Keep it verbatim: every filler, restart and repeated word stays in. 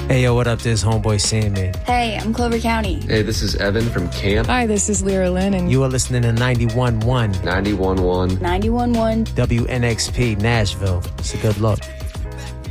Hey, yo, what up? This is Homeboy Sandman. Hey, I'm Clover County. Hey, this is Evan from Camp. Hi, this is Lyra Lynn, and you are listening to ninety-one point one ninety-one point one ninety-one point one W N X P Nashville. It's a good look.